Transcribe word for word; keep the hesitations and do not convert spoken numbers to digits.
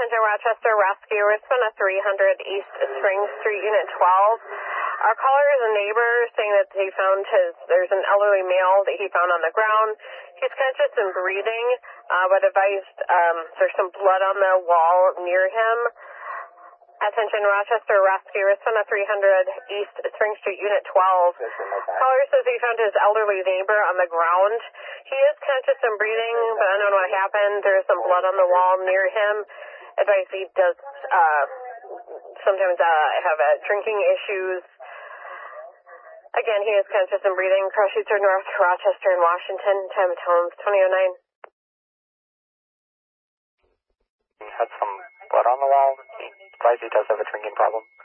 Attention Rochester Rescue, Respond to three hundred East Spring Street, Unit twelve. Our caller is a neighbor saying that he found his, there's an elderly male that he found on the ground. He's conscious and breathing, uh, but advised um, there's some blood on the wall near him. Attention Rochester Rescue, Respond to three hundred East Spring Street, Unit twelve. Caller says he found his elderly neighbor on the ground. He is conscious and breathing, but unknown what happened. There's some blood on the wall near him. Advice he does uh, sometimes uh, have uh, drinking issues. Again, he is conscious and breathing. Cross Streets are North Rochester and Washington. Time of homes twenty oh nine. He had some blood on the wall. He advised he does have a drinking problem.